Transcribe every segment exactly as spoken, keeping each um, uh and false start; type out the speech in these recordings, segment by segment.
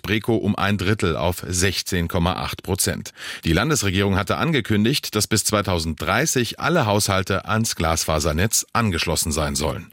Brekow um ein Drittel auf sechzehn Komma acht Prozent. Die Landesregierung hatte angekündigt, dass bis zweitausenddreißig alle Haushalte ans Glasfasernetz angeschlossen sein sollen.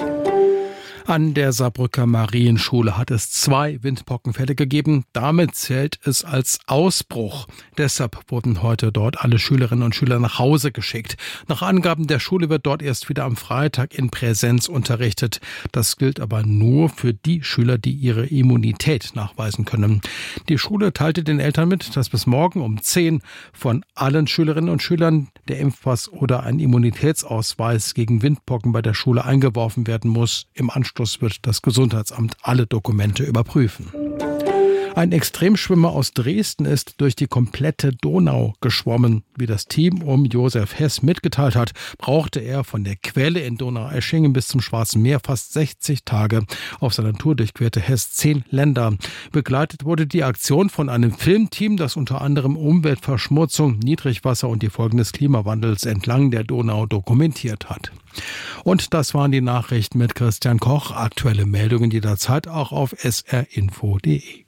An der Saarbrücker Marienschule hat es zwei Windpockenfälle gegeben. Damit zählt es als Ausbruch. Deshalb wurden heute dort alle Schülerinnen und Schüler nach Hause geschickt. Nach Angaben der Schule wird dort erst wieder am Freitag in Präsenz unterrichtet. Das gilt aber nur für die Schüler, die ihre Immunität nachweisen können. Die Schule teilte den Eltern mit, dass bis morgen um zehn von allen Schülerinnen und Schülern der Impfpass oder ein Immunitätsausweis gegen Windpocken bei der Schule eingeworfen werden muss. Im Anschluss wird das Gesundheitsamt alle Dokumente überprüfen. Ein Extremschwimmer aus Dresden ist durch die komplette Donau geschwommen. Wie das Team um Josef Hess mitgeteilt hat, brauchte er von der Quelle in Donaueschingen bis zum Schwarzen Meer fast sechzig Tage. Auf seiner Tour durchquerte Hess zehn Länder. Begleitet wurde die Aktion von einem Filmteam, das unter anderem Umweltverschmutzung, Niedrigwasser und die Folgen des Klimawandels entlang der Donau dokumentiert hat. Und das waren die Nachrichten mit Christian Koch. Aktuelle Meldungen jederzeit auch auf s r info punkt d e.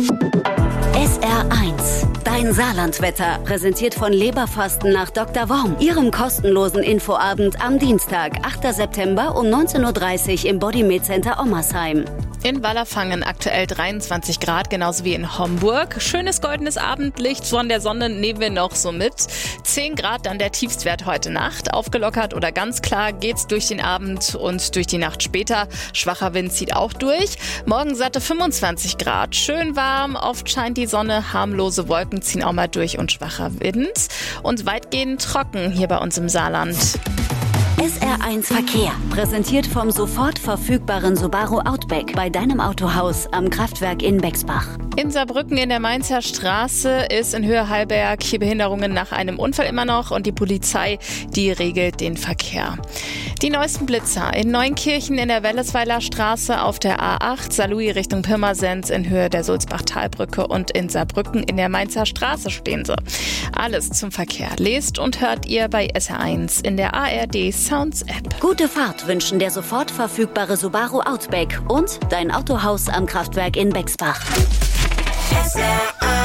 S R eins, dein Saarlandwetter, präsentiert von Leberfasten nach Doktor Worm. Ihrem kostenlosen Infoabend am Dienstag, achter September um neunzehn Uhr dreißig im Bodymed Center Ommersheim. In Wallerfangen aktuell dreiundzwanzig Grad, genauso wie in Homburg. Schönes goldenes Abendlicht, von der Sonne nehmen wir noch so mit. zehn Grad dann der Tiefstwert heute Nacht. Aufgelockert oder ganz klar geht's durch den Abend und durch die Nacht später. Schwacher Wind zieht auch durch. Morgen satte fünfundzwanzig Grad, schön warm, oft scheint die Sonne, harmlose Wolken ziehen auch mal durch und schwacher Wind. Und weitgehend trocken hier bei uns im Saarland. S R eins Verkehr, präsentiert vom sofort verfügbaren Subaru Outback bei deinem Autohaus am Kraftwerk in Bexbach. In Saarbrücken in der Mainzer Straße ist in Höhe Hallberg hier Behinderungen nach einem Unfall immer noch und die Polizei, die regelt den Verkehr. Die neuesten Blitzer in Neunkirchen in der Wellesweiler Straße auf der A acht, Saarlouis Richtung Pirmasens in Höhe der Sulzbach-Talbrücke und in Saarbrücken in der Mainzer Straße stehen sie. Alles zum Verkehr lest und hört ihr bei S R eins in der A R D Sounds App. Gute Fahrt wünschen der sofort verfügbare Subaru Outback und dein Autohaus am Kraftwerk in Bexbach. S R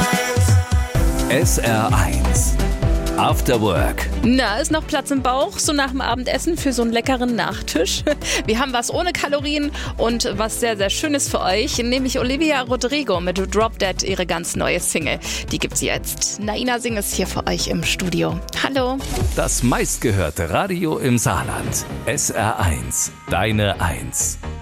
eins. S R eins. After Work. Na, ist noch Platz im Bauch, so nach dem Abendessen für so einen leckeren Nachtisch? Wir haben was ohne Kalorien und was sehr, sehr Schönes für euch, nämlich Olivia Rodrigo mit Drop Dead, ihre ganz neue Single. Die gibt's jetzt. Naina Singh ist hier für euch im Studio. Hallo. Das meistgehörte Radio im Saarland. S R eins. Deine Eins.